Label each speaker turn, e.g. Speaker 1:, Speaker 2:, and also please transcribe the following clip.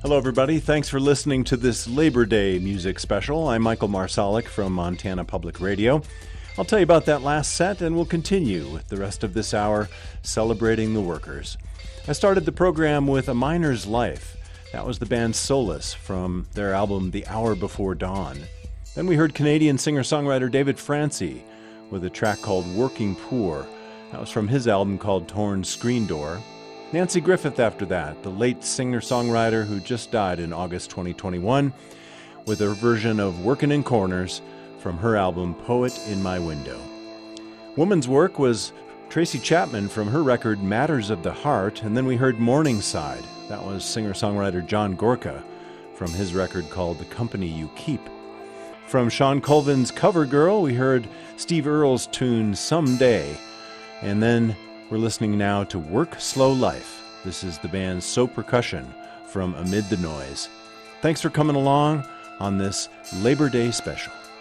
Speaker 1: Hello, everybody. Thanks for listening to this Labor Day music special. I'm Michael Marsalic from Montana Public Radio. I'll tell you about that last set, and we'll continue with the rest of this hour celebrating the workers. I started the program with A Miner's Life. That was the band Solace from their album The Hour Before Dawn. Then we heard Canadian singer-songwriter David Francey with a track called Working Poor. That was from his album called Torn Screen Door. Nanci Griffith after that, the late singer-songwriter who just died in August 2021, with a version of Workin' in Corners from her album Poet in My Window. Woman's work was Tracy Chapman from her record Matters of the Heart, and then we heard Morningside. That was singer-songwriter John Gorka from his record called The Company You Keep. From Sean Colvin's Cover Girl, we heard Steve Earle's tune Someday. And then we're listening now to Work Slow Life. This is the band So Percussion from Amid the Noise. Thanks for coming along on this Labor Day special.